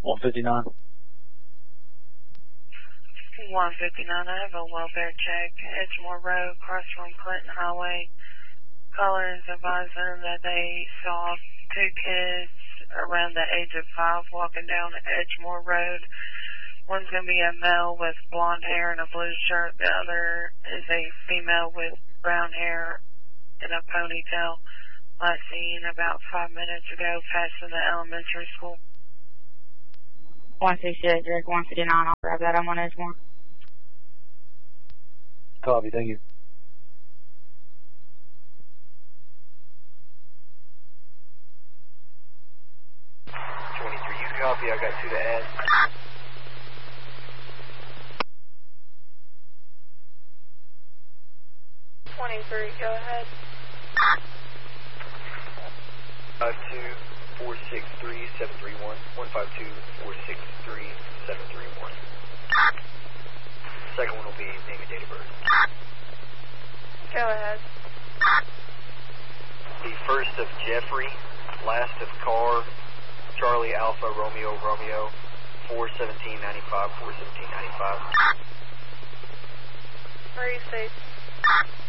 159. 159, I have a welfare check, Edgemore Road, across from Clinton Highway. Caller is advising that they saw two kids around the age of 5 walking down Edgemore Road. One's going to be a male with blonde hair and a blue shirt. The other is a female with brown hair and a ponytail. Last seen about 5 minutes ago, passing the elementary school. 168, Drake 159, I'll grab that. I'm on Edgemore. Copy, thank you. You copy, I got 2 to add. 23, go ahead. 152-463-731. 152-463-731. Second one will be name and date of birth. Go ahead. The first of Jeffrey, last of Carr, Charlie Alpha Romeo Romeo, 41795, 41795. Where are you safe?